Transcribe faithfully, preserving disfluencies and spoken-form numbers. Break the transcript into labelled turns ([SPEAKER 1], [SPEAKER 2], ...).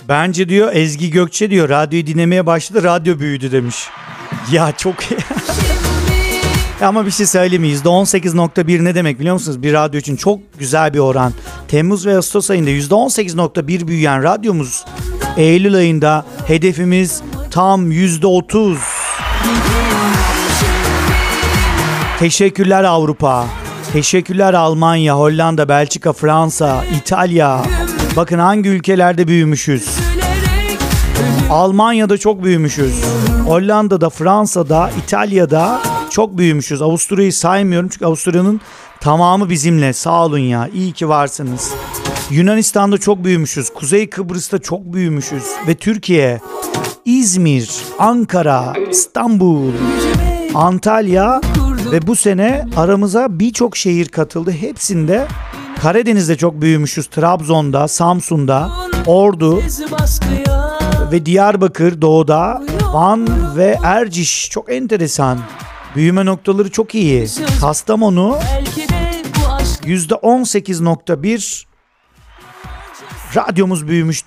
[SPEAKER 1] Bence diyor Ezgi Gökçe diyor radyoyu dinlemeye başladı, radyo büyüdü demiş. Ya çok ama bir şey söyleyeyim mi? yüzde on sekiz nokta bir ne demek biliyor musunuz? Bir radyo için çok güzel bir oran. Temmuz ve Ağustos ayında yüzde on sekiz nokta bir büyüyen radyomuz, Eylül ayında hedefimiz tam yüzde otuz. Teşekkürler Avrupa. Teşekkürler Almanya, Hollanda, Belçika, Fransa, İtalya. Bakın hangi ülkelerde büyümüşüz. Almanya'da çok büyümüşüz. Hollanda'da, Fransa'da, İtalya'da çok büyümüşüz. Avusturya'yı saymıyorum çünkü Avusturya'nın tamamı bizimle. Sağ olun ya. İyi ki varsınız. Yunanistan'da çok büyümüşüz. Kuzey Kıbrıs'ta çok büyümüşüz. Ve Türkiye, İzmir, Ankara, İstanbul, Antalya ve bu sene aramıza birçok şehir katıldı. Hepsinde Karadeniz'de çok büyümüşüz. Trabzon'da, Samsun'da, Ordu ve Diyarbakır doğuda, Van ve Erciş çok enteresan. Büyüme noktaları çok iyi. Kastamonu yüzde on sekiz nokta bir radyomuz büyümüş